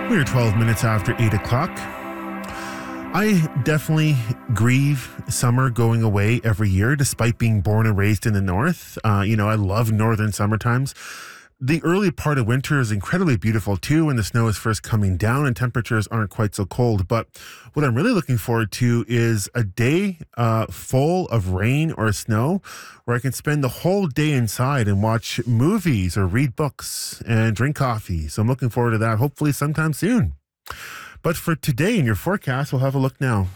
We're 12 minutes after 8 o'clock. I definitely grieve summer going away every year, despite being born and raised in the north. I love northern summer times. The early part of winter is incredibly beautiful too when the snow is first coming down and temperatures aren't quite so cold. But what I'm really looking forward to is a day full of rain or snow where I can spend the whole day inside and watch movies or read books and drink coffee. So I'm looking forward to that, hopefully sometime soon. But for today in your forecast, we'll have a look now.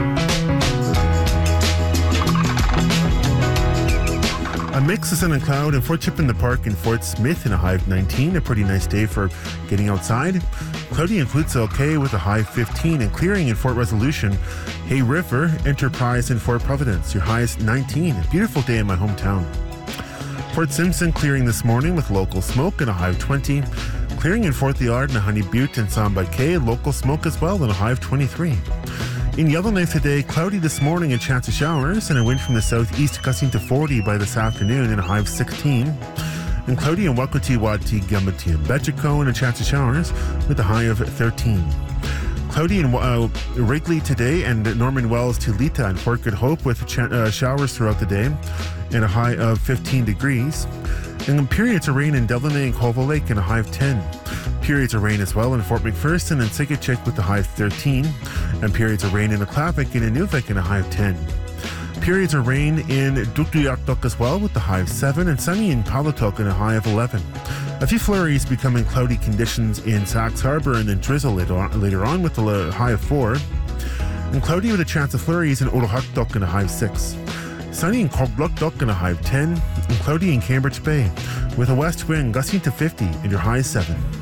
A mix of sun and cloud in Fort Chip in the Park in Fort Smith in a high of 19. A pretty nice day for getting outside. Cloudy in Clutha with a high of 15 and clearing in Fort Resolution. Hay River, Enterprise in Fort Providence. Your highest 19. A beautiful day in my hometown. Fort Simpson clearing this morning with local smoke and a high of 20. Clearing in Fort Liard and a Honey Butte and Samba Cay. Local smoke as well and a high of 23. In Yellowknife today, cloudy this morning and chance of showers, and a wind from the southeast gusting to 40 by this afternoon and a high of 16. And cloudy in Wakoti-Wati, Gamati, and Betchico, and a chance of showers with a high of 13. Cloudy in Wrigley today and Norman Wells to Lita and Fort Good Hope with showers throughout the day and a high of 15 degrees. And periods of rain in Delaney and Colville Lake and a high of 10. Periods of rain as well in Fort McPherson and Sigachik with a high of 13. And periods of rain in Aklavik and Inuvik and a high of 10. Periods of rain in Dukduyaktuk as well with the high of 7. And sunny in Palatok and a high of 11. A few flurries becoming cloudy conditions in Sax Harbor and then drizzle later on with a high of 4. And cloudy with a chance of flurries in Otohaktuk and a high of 6. Sunny in Korgluktuk and a high of 10. And cloudy in Cambridge Bay with a west wind gusting to 50 and your high is 7.